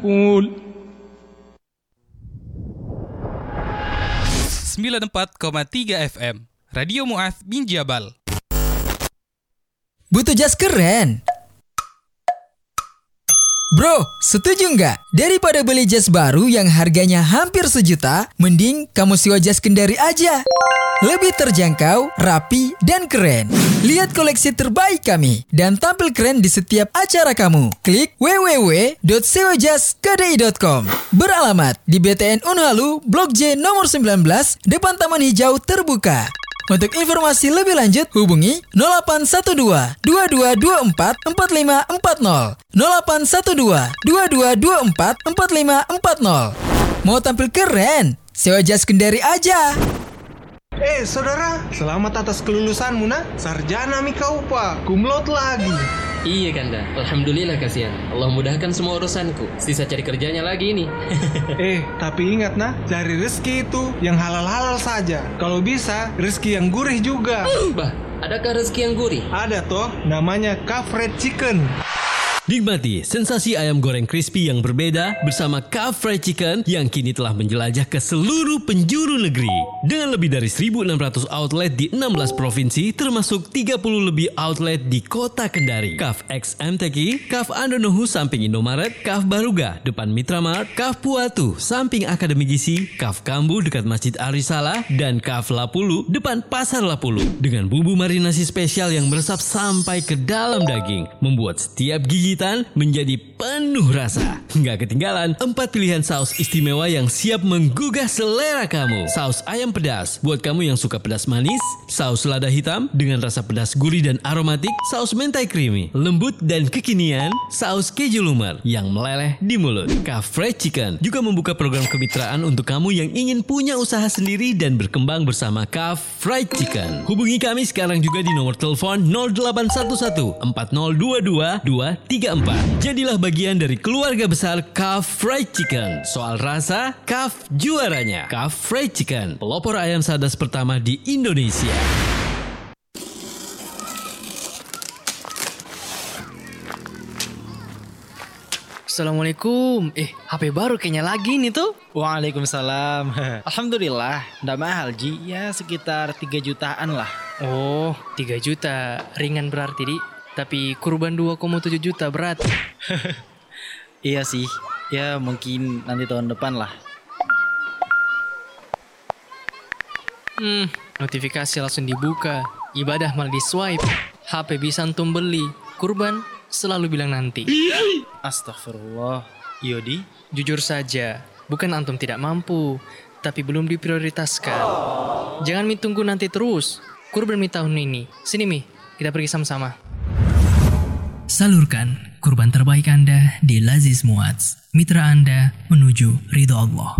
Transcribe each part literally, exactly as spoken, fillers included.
نقول sembilan puluh empat koma tiga F M Radio Mu'adz bin Jabal. Butuh jas keren? Bro, setuju nggak? Daripada beli jas baru yang harganya hampir sejuta, mending kamu sewa jas Kendari aja. Lebih terjangkau, rapi, dan keren. Lihat koleksi terbaik kami dan tampil keren di setiap acara kamu. Klik w w w dot sewa jas k d i dot com. Beralamat di B T N Unhalu, Blok J nomor sembilan belas, depan Taman Hijau Terbuka. Untuk informasi lebih lanjut, hubungi nol delapan satu dua, dua dua dua empat, empat lima empat nol, nol delapan satu dua, dua dua dua empat, empat lima empat nol. Mau tampil keren? Sewa jas Kendari aja. Eh saudara, selamat atas kelulusanmu nak. Sarjana mi kau pak, kumlot lagi. Iya Kanda, alhamdulillah kasihan. Allah mudahkan semua urusanku. Sisa cari kerjanya lagi ini. Eh, tapi ingat nah, cari rezeki itu yang halal-halal saja. Kalau bisa, rezeki yang gurih juga. Bah, adakah rezeki yang gurih? Ada toh, namanya Kaf Fried Chicken. Nikmati sensasi ayam goreng crispy yang berbeda bersama Kaf Fried Chicken yang kini telah menjelajah ke seluruh penjuru negeri. Dengan lebih dari seribu enam ratus outlet di enam belas provinsi termasuk tiga puluh lebih outlet di kota Kendari. Kaf X M T Q, Kaf Andonohu samping Indomaret, Kaf Baruga depan Mitramart, Kaf Puatu samping Akademi Gizi, Kaf Kambu dekat Masjid Arisala, dan Kaf Lapulu depan Pasar Lapulu. Dengan bumbu marinasi spesial yang meresap sampai ke dalam daging, membuat setiap gigi menjadi penuh rasa. Nggak ketinggalan empat pilihan saus istimewa yang siap menggugah selera kamu. Saus ayam pedas buat kamu yang suka pedas manis, saus lada hitam dengan rasa pedas gurih dan aromatik, saus mentai creamy, lembut dan kekinian, saus keju lumer yang meleleh di mulut. Kaf Fried Chicken juga membuka program kemitraan untuk kamu yang ingin punya usaha sendiri dan berkembang bersama Kaf Fried Chicken. Hubungi kami sekarang juga di nomor telepon nol delapan satu satu, empat nol dua dua, dua tiga empat. Jadilah bagian dari keluarga besar Kaf Fried Chicken. Soal rasa, Kaf juaranya. Kaf Fried Chicken, pelopor ayam sadas pertama di Indonesia. Assalamualaikum. Eh, H P baru kayaknya lagi nih tuh. Waalaikumsalam. Alhamdulillah, nggak mahal Ji. Ya sekitar tiga jutaan lah. Oh, tiga juta. Ringan berarti, Di. Tapi kurban dua koma tujuh juta berat. Iya sih. Ya mungkin nanti tahun depan lah. Hmm, notifikasi langsung dibuka. Ibadah malah di swipe. H P bisa antum beli. Kurban selalu bilang nanti. Astagfirullah. Yodi, jujur saja, bukan antum tidak mampu, tapi belum diprioritaskan. Jangan mi tunggu nanti terus. Kurban mi tahun ini. Sini mi, kita pergi sama-sama. Salurkan kurban terbaik Anda di Laziz Mu'adz, mitra Anda menuju ridho Allah.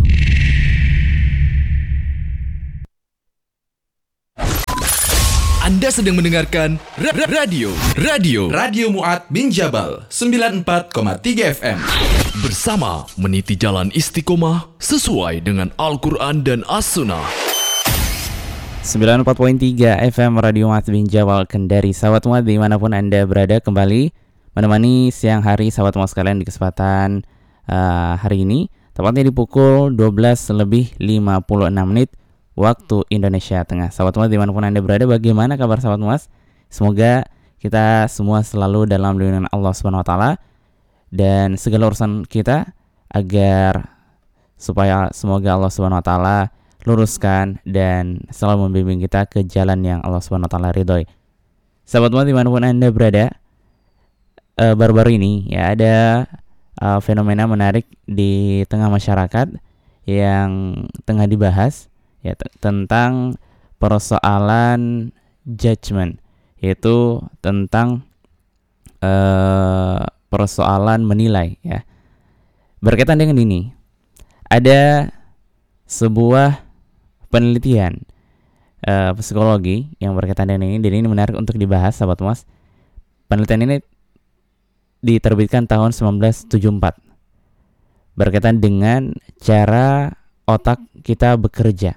Anda sedang mendengarkan ra- ra- radio Radio Radio Mu'adz bin Jabal sembilan puluh empat koma tiga F M. Bersama meniti jalan istiqomah sesuai dengan Al-Quran dan As-Sunnah. sembilan puluh empat koma tiga F M Radio Mu'adz bin Jabal Kendari. Sahabat Mu'adz dimanapun Anda berada, kembali menemani siang hari sahabat Mu'adz sekalian di kesempatan uh, hari ini, tepatnya di pukul dua belas lebih lima puluh enam menit waktu Indonesia Tengah. Sahabat Mu'adz dimanapun Anda berada, bagaimana kabar sahabat Mu'adz? Semoga kita semua selalu dalam lindungan Allah Subhanahu Wa Taala dan segala urusan kita, agar supaya semoga Allah Subhanahu Wa Taala luruskan dan selalu membimbing kita ke jalan yang Allah Subhanahu Wa Taala ridhoi. Sahabat Mu'adz dimanapun Anda berada, uh, baru-baru ini ya ada uh, fenomena menarik di tengah masyarakat yang tengah dibahas, ya t- tentang persoalan judgment, yaitu tentang uh, persoalan menilai, ya. Berkaitan dengan ini, ada sebuah penelitian uh, psikologi yang berkaitan dengan ini, dan ini menarik untuk dibahas, sahabat Mu'adz. Penelitian ini diterbitkan tahun seribu sembilan ratus tujuh puluh empat, berkaitan dengan cara otak kita bekerja.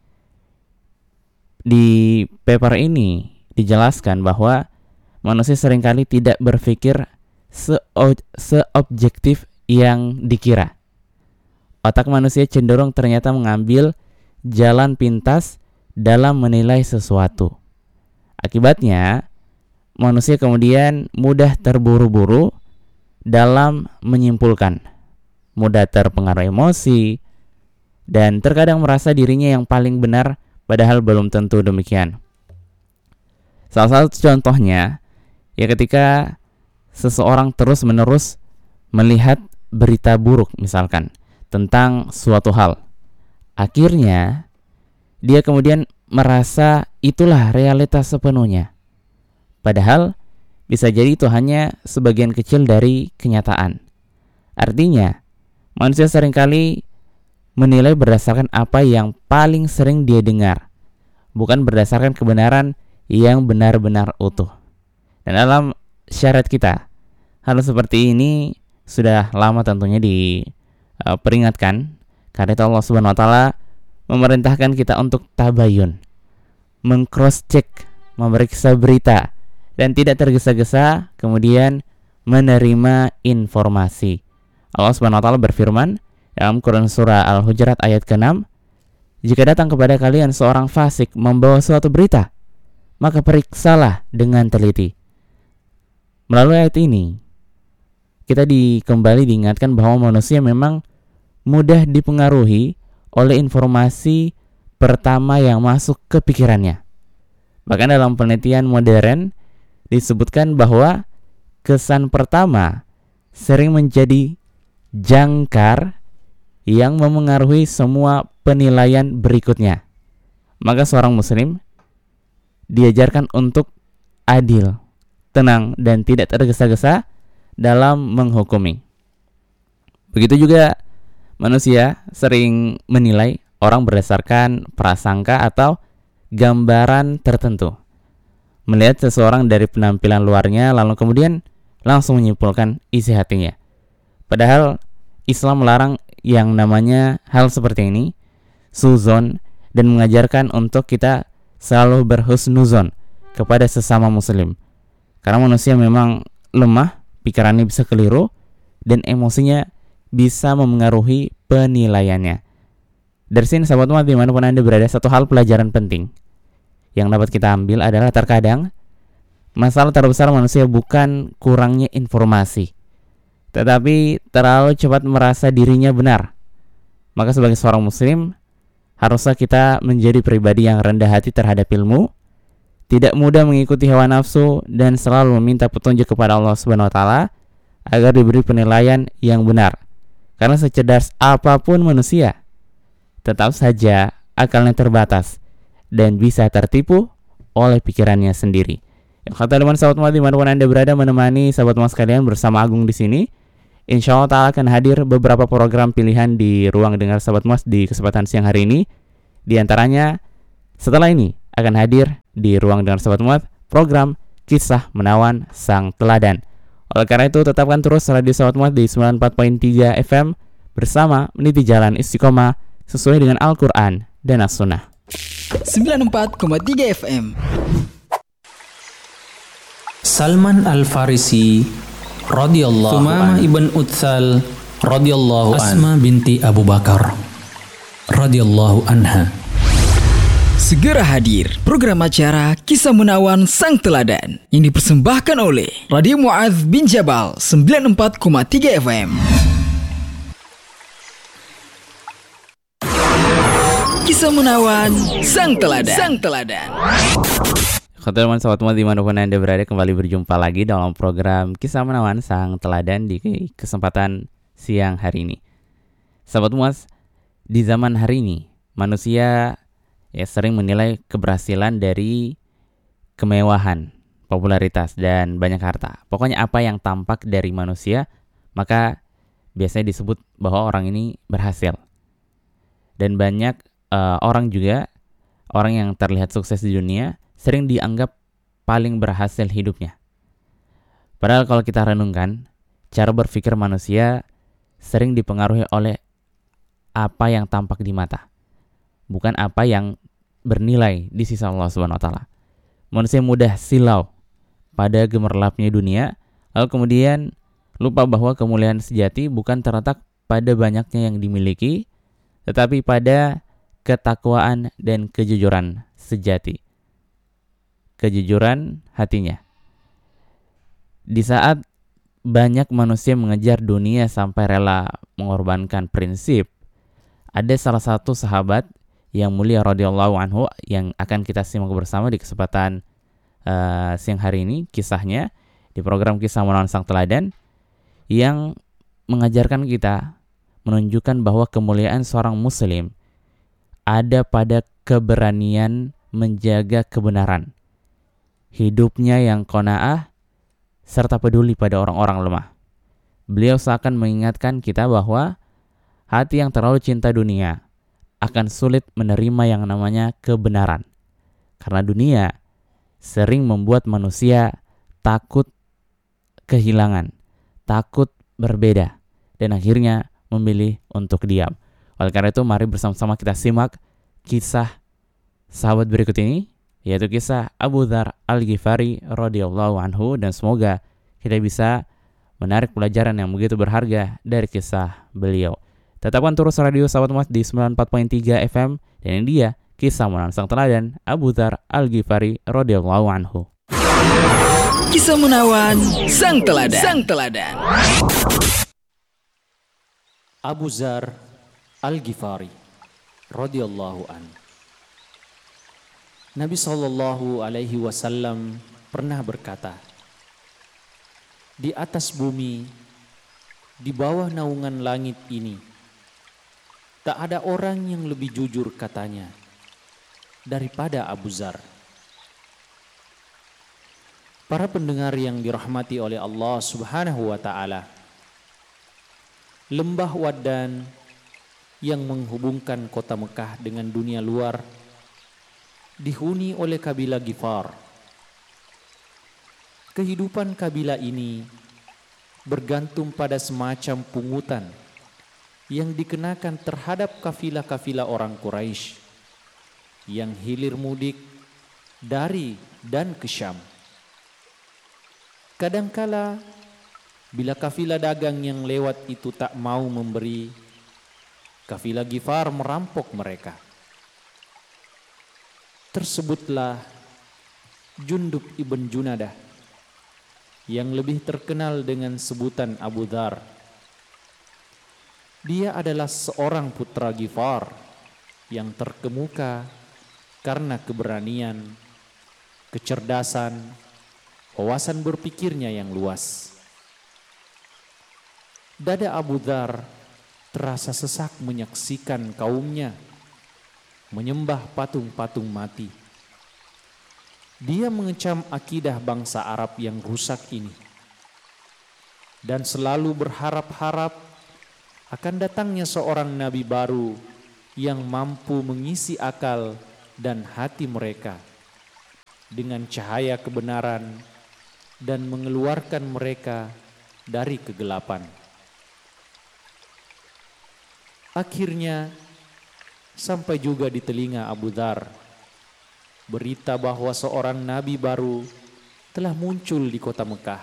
Di paper ini dijelaskan bahwa manusia seringkali tidak berpikir se- seobjektif yang dikira. Otak manusia cenderung ternyata mengambil jalan pintas dalam menilai sesuatu. Akibatnya, manusia kemudian mudah terburu-buru dalam menyimpulkan, mudah terpengaruh emosi, dan terkadang merasa dirinya yang paling benar padahal belum tentu demikian. Salah satu contohnya, ya ketika seseorang terus-menerus melihat berita buruk misalkan tentang suatu hal. Akhirnya, dia kemudian merasa itulah realitas sepenuhnya. Padahal, bisa jadi itu hanya sebagian kecil dari kenyataan. Artinya, manusia seringkali menilai berdasarkan apa yang paling sering dia dengar, bukan berdasarkan kebenaran yang benar-benar utuh. Dan dalam syariat kita, hal seperti ini sudah lama tentunya diperingatkan, uh, karena itu Allah Subhanahu wa taala memerintahkan kita untuk tabayun, meng-cross check, memeriksa berita, dan tidak tergesa-gesa kemudian menerima informasi. Allah Subhanahu wa taala berfirman dalam Quran surah Al-Hujurat ayat keenam, jika datang kepada kalian seorang fasik membawa suatu berita, maka periksalah dengan teliti. Melalui ayat ini, kita di, kembali diingatkan bahwa manusia memang mudah dipengaruhi oleh informasi pertama yang masuk ke pikirannya. Bahkan dalam penelitian modern disebutkan bahwa kesan pertama sering menjadi jangkar yang memengaruhi semua penilaian berikutnya. Maka seorang muslim diajarkan untuk adil, tenang, dan tidak tergesa-gesa dalam menghukumi. Begitu juga manusia sering menilai orang berdasarkan prasangka atau gambaran tertentu. Melihat seseorang dari penampilan luarnya lalu kemudian langsung menyimpulkan isi hatinya. Padahal Islam melarang yang namanya hal seperti ini, suzon, dan mengajarkan untuk kita selalu berhusnuzon kepada sesama muslim. Karena manusia memang lemah, pikirannya bisa keliru, dan emosinya bisa memengaruhi penilaiannya. Dari sini sahabat umat dimanapun Anda berada, satu hal pelajaran penting yang dapat kita ambil adalah terkadang masalah terbesar manusia bukan kurangnya informasi, tetapi terlalu cepat merasa dirinya benar. Maka sebagai seorang muslim, haruslah kita menjadi pribadi yang rendah hati terhadap ilmu, tidak mudah mengikuti hawa nafsu, dan selalu meminta petunjuk kepada Allah Subhanahu wa taala agar diberi penilaian yang benar. Karena secerdas apapun manusia, tetap saja akalnya terbatas dan bisa tertipu oleh pikirannya sendiri. Kata teman sahabat umat dimanapun Anda berada, menemani sahabat umat sekalian bersama Agung di sini. Insya Allah ta'ala akan hadir beberapa program pilihan di ruang dengar sahabat umat di kesempatan siang hari ini. Di antaranya setelah ini akan hadir di ruang dengar sahabat umat program Kisah Menawan Sang Teladan. Oleh karena itu tetapkan terus radio sahabat umat di sembilan puluh empat koma tiga F M bersama meniti jalan istiqomah sesuai dengan Al-Quran dan As-Sunnah. sembilan puluh empat koma tiga F M. Salman Al-Farisi radhiyallahu anhu, Thumamah ibn Utsal radhiyallahu anhu, Asma binti Abu Bakar radhiyallahu anha. Segera hadir program acara Kisah Menawan Sang Teladan yang dipersembahkan oleh Radio Mu'adz bin Jabal sembilan puluh empat koma tiga F M. Kisah Menawan Sang Teladan. Sang Teladan. Teman-teman sahabat umat dimanapun Anda berada, kembali berjumpa lagi dalam program Kisah Menawan Sang Teladan di kesempatan siang hari ini. Sahabat umat, di zaman hari ini manusia ya sering menilai keberhasilan dari kemewahan, popularitas, dan banyak harta. Pokoknya apa yang tampak dari manusia, maka biasanya disebut bahwa orang ini berhasil. Dan banyak uh, orang juga, orang yang terlihat sukses di dunia, sering dianggap paling berhasil hidupnya. Padahal kalau kita renungkan, cara berpikir manusia sering dipengaruhi oleh apa yang tampak di mata, bukan apa yang bernilai di sisi Allah Subhanahu wa taala. Manusia mudah silau pada gemerlapnya dunia, lalu kemudian lupa bahwa kemuliaan sejati bukan terletak pada banyaknya yang dimiliki, tetapi pada ketakwaan dan kejujuran sejati. Kejujuran hatinya. Di saat banyak manusia mengejar dunia sampai rela mengorbankan prinsip, ada salah satu sahabat yang mulia radhiyallahu anhu yang akan kita simak bersama di kesempatan uh, siang hari ini, kisahnya di program Kisah Menawan Sang Teladan, yang mengajarkan kita, menunjukkan bahwa kemuliaan seorang muslim ada pada keberanian menjaga kebenaran, hidupnya yang qanaah, serta peduli pada orang-orang lemah. Beliau seakan mengingatkan kita bahwa hati yang terlalu cinta dunia akan sulit menerima yang namanya kebenaran. Karena dunia sering membuat manusia takut kehilangan, takut berbeda, dan akhirnya memilih untuk diam. Oleh karena itu, mari bersama-sama kita simak kisah sahabat berikut ini, yaitu kisah Abu Dzar Al-Ghifari radhiyallahu anhu, dan semoga kita bisa menarik pelajaran yang begitu berharga dari kisah beliau. Tetapkan terus radio Sahabat Muat di sembilan puluh empat koma tiga F M, dan ini dia Kisah Menawan Sang Teladan Abu Dzar Al-Ghifari radhiyallahu anhu. Kisah Menawan Sang Teladan. Sang Teladan. Abu Dzar Al-Ghifari radhiyallahu anhu. Nabi sallallahu alaihi wasallam pernah berkata, di atas bumi, di bawah naungan langit ini, tak ada orang yang lebih jujur katanya daripada Abu Dzar. Para pendengar yang dirahmati oleh Allah Subhanahu wa taala, lembah Waddan yang menghubungkan kota Mekah dengan dunia luar dihuni oleh kabilah Ghifar. Kehidupan kabilah ini bergantung pada semacam pungutan yang dikenakan terhadap kafilah-kafilah orang Quraisy yang hilir mudik dari dan ke Syam. Kadangkala bila kafilah dagang yang lewat itu tak mau memberi, kafilah Ghifar merampok mereka. Tersebutlah Jundub ibn Junadah yang lebih terkenal dengan sebutan Abu Dzar. Dia adalah seorang putra Ghifar yang terkemuka karena keberanian, kecerdasan, wawasan berpikirnya yang luas. Dada Abu Dzar terasa sesak menyaksikan kaumnya menyembah patung-patung mati. Dia mengecam akidah bangsa Arab yang rusak ini dan selalu berharap-harap akan datangnya seorang nabi baru yang mampu mengisi akal dan hati mereka dengan cahaya kebenaran dan mengeluarkan mereka dari kegelapan. Akhirnya sampai juga di telinga Abu Dzar berita bahwa seorang nabi baru telah muncul di kota Mekah.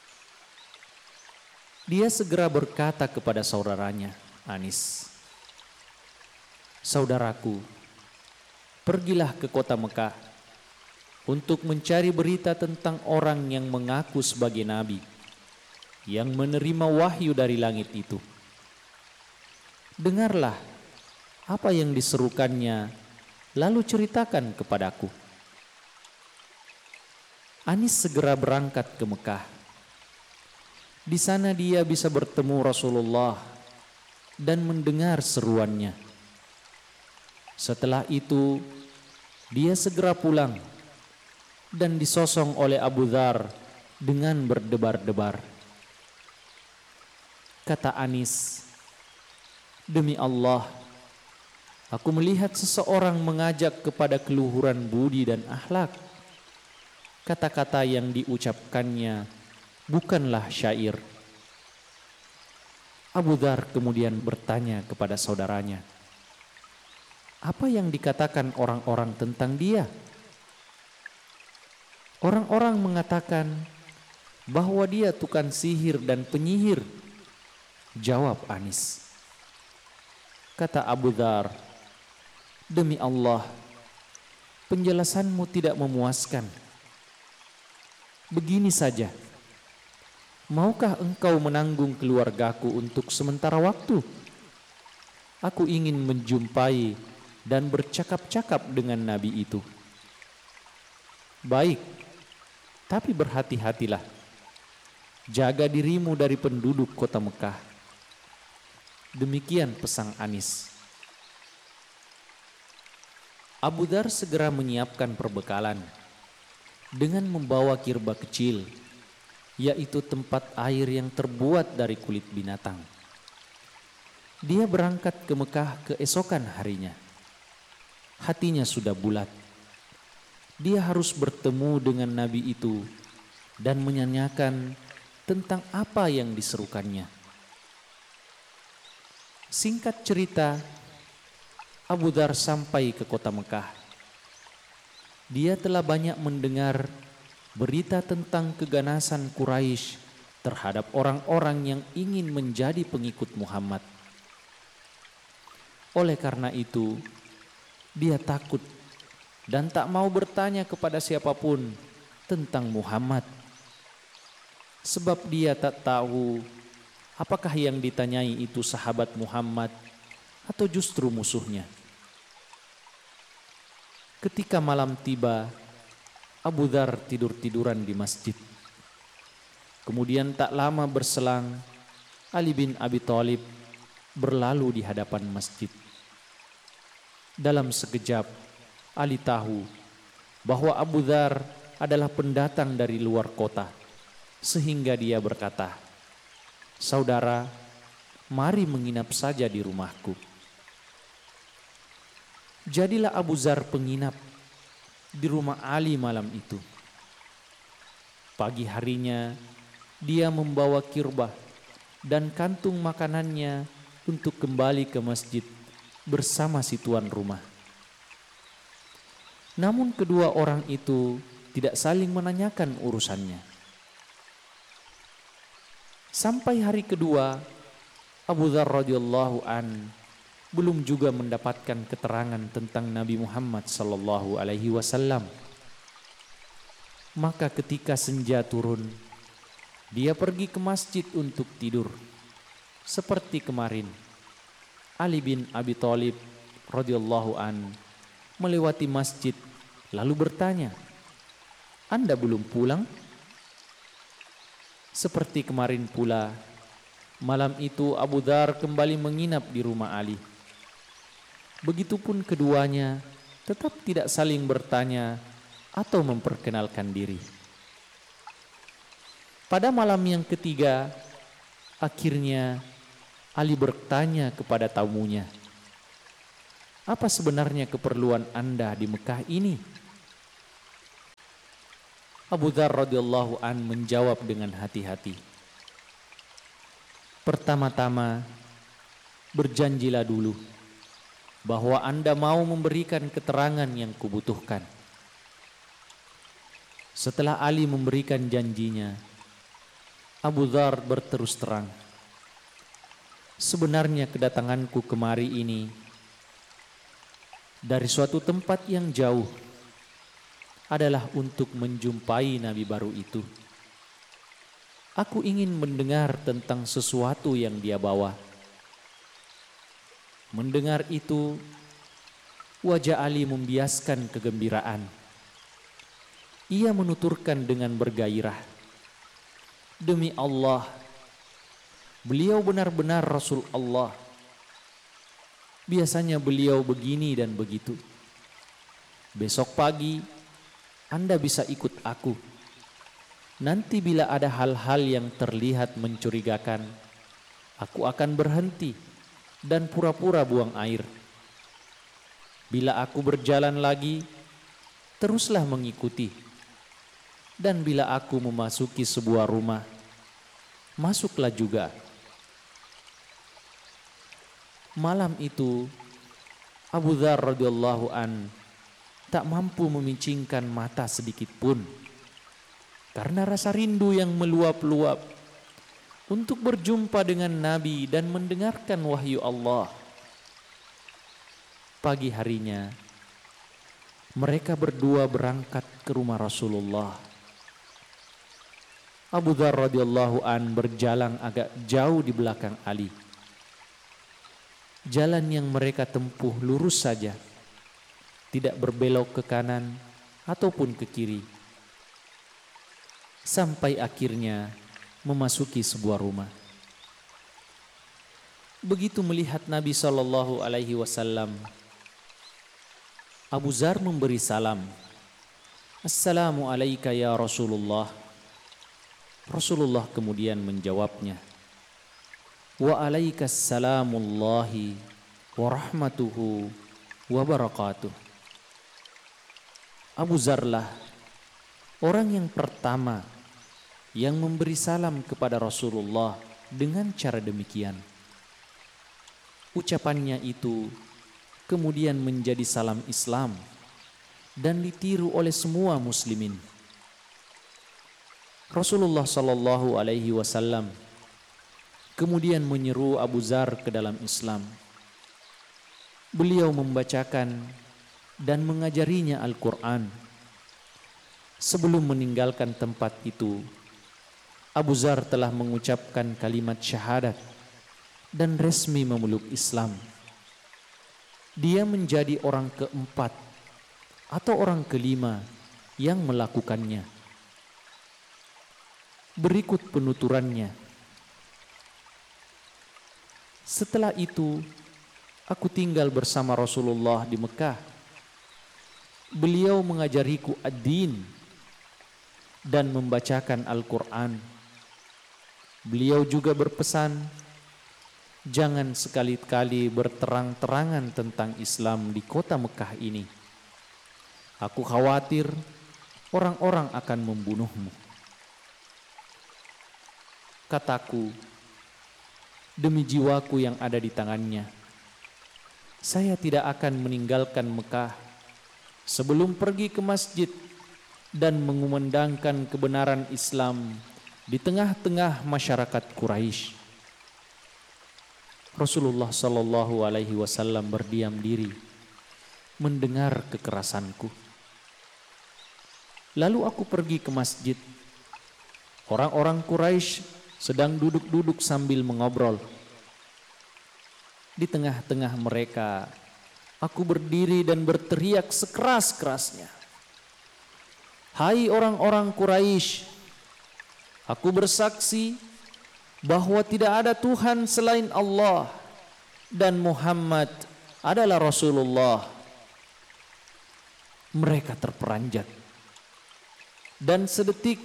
Dia segera berkata kepada saudaranya, Anis, "Saudaraku, pergilah ke kota Mekah untuk mencari berita tentang orang yang mengaku sebagai nabi, yang menerima wahyu dari langit itu. Dengarlah apa yang diserukannya, lalu ceritakan kepadaku." Anis segera berangkat ke Mekah. Di sana dia bisa bertemu Rasulullah dan mendengar seruannya. Setelah itu, dia segera pulang dan disosong oleh Abu Dzar dengan berdebar-debar. Kata Anis, "Demi Allah, aku melihat seseorang mengajak kepada keluhuran budi dan akhlak. Kata-kata yang diucapkannya bukanlah syair." Abu Dzar kemudian bertanya kepada saudaranya, "Apa yang dikatakan orang-orang tentang dia?" Orang-orang mengatakan bahwa dia tukang sihir dan penyihir? Jawab Anis. Kata Abu Dzar, demi Allah, penjelasanmu tidak memuaskan. Begini saja, maukah engkau menanggung keluargaku untuk sementara waktu? Aku ingin menjumpai dan bercakap-cakap dengan Nabi itu. Baik, tapi berhati-hatilah. Jaga dirimu dari penduduk kota Mekah. Demikian pesan Anis. Abu Dzar segera menyiapkan perbekalan dengan membawa kirba kecil, yaitu tempat air yang terbuat dari kulit binatang. Dia berangkat ke Mekah keesokan harinya. Hatinya sudah bulat. Dia harus bertemu dengan Nabi itu dan menyanyikan tentang apa yang diserukannya. Singkat cerita, Abu Dzar sampai ke kota Mekah. Dia telah banyak mendengar berita tentang keganasan Quraisy terhadap orang-orang yang ingin menjadi pengikut Muhammad. Oleh karena itu, dia takut dan tak mau bertanya kepada siapapun tentang Muhammad. Sebab dia tak tahu apakah yang ditanyai itu sahabat Muhammad atau justru musuhnya. Ketika malam tiba, Abu Dzar tidur-tiduran di masjid. Kemudian tak lama berselang, Ali bin Abi Thalib berlalu di hadapan masjid. Dalam sekejap, Ali tahu bahwa Abu Dzar adalah pendatang dari luar kota, sehingga dia berkata, "Saudara, mari menginap saja di rumahku." Jadilah Abu Dzar penginap di rumah Ali malam itu. Pagi harinya, dia membawa kirbah dan kantung makanannya untuk kembali ke masjid bersama si tuan rumah. Namun kedua orang itu tidak saling menanyakan urusannya. Sampai hari kedua, Abu Dzar radhiyallahu an belum juga mendapatkan keterangan tentang Nabi Muhammad sallallahu alaihi wasallam. Maka ketika senja turun, dia pergi ke masjid untuk tidur. Seperti kemarin, Ali bin Abi Thalib radhiyallahu an melewati masjid lalu bertanya, "Anda belum pulang?" Seperti kemarin pula, malam itu Abu Dzar kembali menginap di rumah Ali. Begitupun keduanya tetap tidak saling bertanya atau memperkenalkan diri. Pada malam yang ketiga, akhirnya Ali bertanya kepada tamunya, "Apa sebenarnya keperluan Anda di Mekah ini?" Abu Dzar radhiyallahu an menjawab dengan hati-hati, "Pertama-tama, berjanjilah dulu bahwa Anda mau memberikan keterangan yang kubutuhkan." Setelah Ali memberikan janjinya, Abu Dzar berterus terang, "Sebenarnya kedatanganku kemari ini dari suatu tempat yang jauh adalah untuk menjumpai Nabi baru itu. Aku ingin mendengar tentang sesuatu yang dia bawa." Mendengar itu, wajah Ali membiaskan kegembiraan. Ia menuturkan dengan bergairah, "Demi Allah, beliau benar-benar Rasul Allah. Biasanya beliau begini dan begitu. Besok pagi, Anda bisa ikut aku. Nanti bila ada hal-hal yang terlihat mencurigakan, aku akan berhenti dan pura-pura buang air. Bila aku berjalan lagi, teruslah mengikuti. Dan bila aku memasuki sebuah rumah, masuklah juga." Malam itu, Abu Dzar radhiyallahu an tak mampu memicingkan mata sedikit pun. karena rasa rindu yang meluap-luap untuk berjumpa dengan Nabi dan mendengarkan wahyu Allah. Pagi harinya, mereka berdua berangkat ke rumah Rasulullah. Abu Dzar radhiyallahu an berjalan agak jauh di belakang Ali. Jalan yang mereka tempuh lurus saja, tidak berbelok ke kanan ataupun ke kiri. Sampai akhirnya memasuki sebuah rumah. Begitu melihat Nabi shallallahu alaihi wasallam, Abu Dzar memberi salam. Assalamu alayka ya Rasulullah. Rasulullah kemudian menjawabnya, wa alaikassalamullahi wa rahmatuhu wa barakatuh. Abu Dzar lah orang yang pertama yang memberi salam kepada Rasulullah dengan cara demikian. Ucapannya itu kemudian menjadi salam Islam dan ditiru oleh semua muslimin. Rasulullah sallallahu alaihi wasallam kemudian menyeru Abu Dzar ke dalam Islam. Beliau membacakan dan mengajarinya Al-Quran. Sebelum meninggalkan tempat itu, Abu Dzar telah mengucapkan kalimat syahadat dan resmi memeluk Islam. Dia menjadi orang keempat atau orang kelima yang melakukannya. Berikut penuturannya. Setelah itu, aku tinggal bersama Rasulullah di Mekah. Beliau mengajariku ad-din dan membacakan Al-Quran. Beliau juga berpesan, jangan sekali-kali berterang-terangan tentang Islam di kota Mekah ini. Aku khawatir orang-orang akan membunuhmu. Kataku, demi jiwaku yang ada di tangannya, saya tidak akan meninggalkan Mekah sebelum pergi ke masjid dan mengumandangkan kebenaran Islam di tengah-tengah masyarakat Quraisy. Rasulullah sallallahu alaihi wasallam berdiam diri mendengar kekerasanku. Lalu aku pergi ke masjid. Orang-orang Quraisy sedang duduk-duduk sambil mengobrol. Di tengah-tengah mereka, aku berdiri dan berteriak sekeras-kerasnya, hai orang-orang Quraisy, aku bersaksi bahwa tidak ada Tuhan selain Allah dan Muhammad adalah Rasulullah. Mereka terperanjat dan sedetik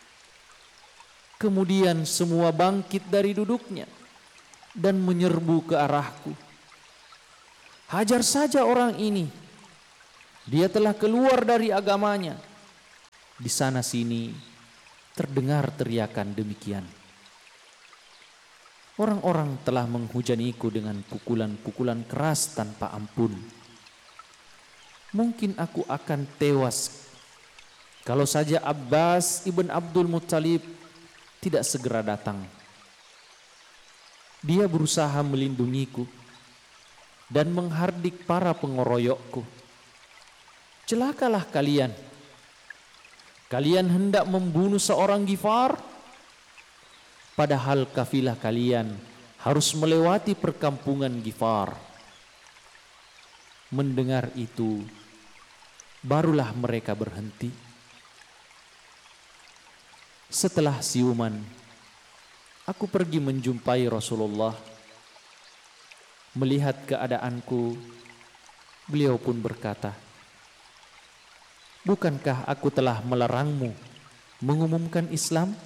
kemudian semua bangkit dari duduknya dan menyerbu ke arahku. Hajar saja orang ini. Dia telah keluar dari agamanya. Di sana sini terdengar teriakan demikian. Orang-orang telah menghujaniku dengan pukulan-pukulan keras tanpa ampun. Mungkin aku akan tewas kalau saja Abbas ibn Abdul Muttalib tidak segera datang. Dia berusaha melindungiku dan menghardik para pengoroyokku. Celakalah kalian. Kalian hendak membunuh seorang Ghifar, padahal kafilah kalian harus melewati perkampungan Ghifar. Mendengar itu, barulah mereka berhenti. Setelah siuman, aku pergi menjumpai Rasulullah. Melihat keadaanku, beliau pun berkata, bukankah aku telah melarangmu mengumumkan Islam?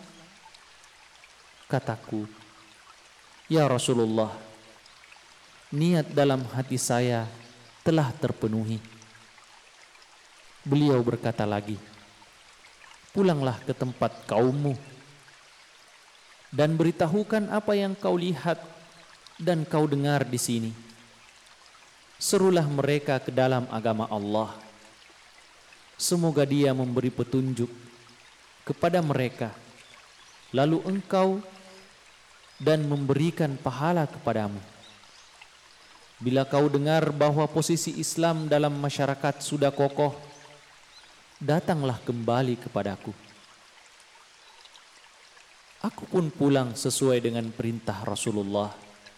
Kataku, ya Rasulullah, niat dalam hati saya telah terpenuhi. Beliau berkata lagi, pulanglah ke tempat kaummu dan beritahukan apa yang kau lihat dan kau dengar di sini. Serulah mereka ke dalam agama Allah. Semoga Dia memberi petunjuk kepada mereka, lalu engkau dan memberikan pahala kepadamu. Bila kau dengar bahwa posisi Islam dalam masyarakat sudah kokoh, datanglah kembali kepadaku. Aku pun pulang sesuai dengan perintah Rasulullah.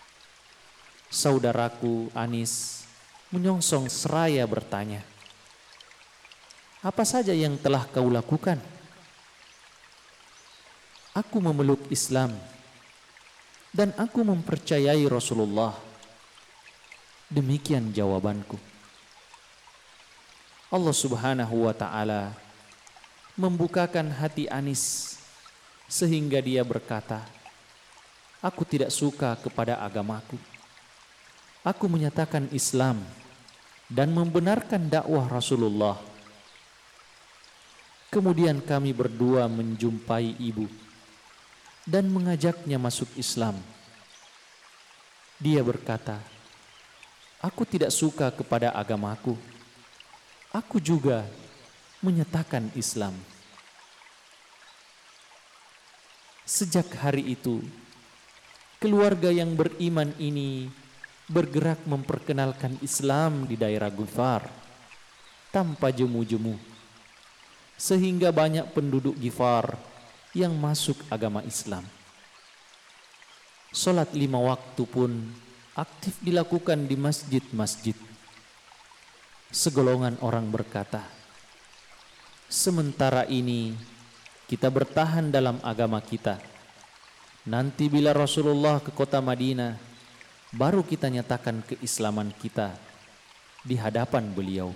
Saudaraku Anis menyongsong seraya bertanya, apa saja yang telah kau lakukan? Aku memeluk Islam dan aku mempercayai Rasulullah. Demikian jawabanku. Allah Subhanahu wa ta'ala membukakan hati Anis sehingga dia berkata, aku tidak suka kepada agamaku. Aku menyatakan Islam dan membenarkan dakwah Rasulullah. Kemudian kami berdua menjumpai ibu dan mengajaknya masuk Islam. Dia berkata, aku tidak suka kepada agamaku. Aku juga menyatakan Islam. Sejak hari itu, keluarga yang beriman ini bergerak memperkenalkan Islam di daerah Ghifar tanpa jemu-jemu, sehingga banyak penduduk Ghifar yang masuk agama Islam. Salat lima waktu pun aktif dilakukan di masjid-masjid. Segolongan orang berkata, sementara ini kita bertahan dalam agama kita. Nanti bila Rasulullah ke kota Madinah, baru kita nyatakan keislaman kita di hadapan beliau.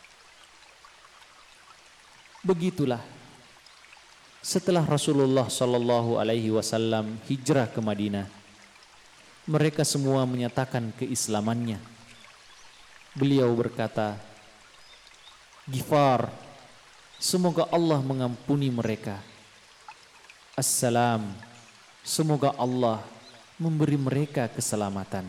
Begitulah, setelah Rasulullah Shallallahu Alaihi Wasallam hijrah ke Madinah, mereka semua menyatakan keislamannya. Beliau berkata, Ghifar, semoga Allah mengampuni mereka. Assalam, semoga Allah memberi mereka keselamatan.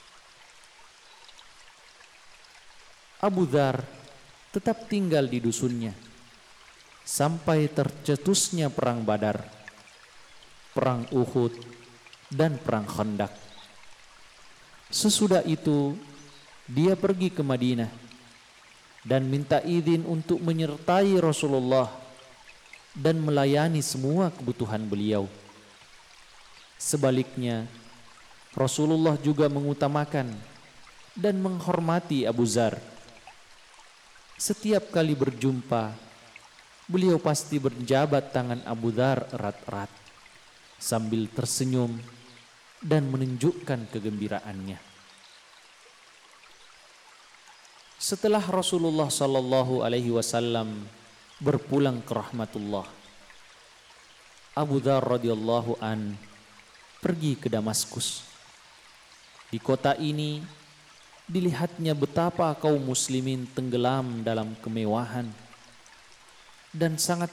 Abu Dzar tetap tinggal di dusunnya sampai tercetusnya perang Badar, perang Uhud, dan perang Khandaq. Sesudah itu dia pergi ke Madinah dan minta izin untuk menyertai Rasulullah dan melayani semua kebutuhan beliau. Sebaliknya, Rasulullah juga mengutamakan dan menghormati Abu Dzar. Setiap kali berjumpa, beliau pasti berjabat tangan Abu Dzar erat-erat sambil tersenyum dan menunjukkan kegembiraannya. Setelah Rasulullah Sallallahu Alaihi Wasallam berpulang ke rahmatullah, Abu Dzar radhiyallahu an pergi ke Damaskus. Di kota ini dilihatnya betapa kaum muslimin tenggelam dalam kemewahan dan sangat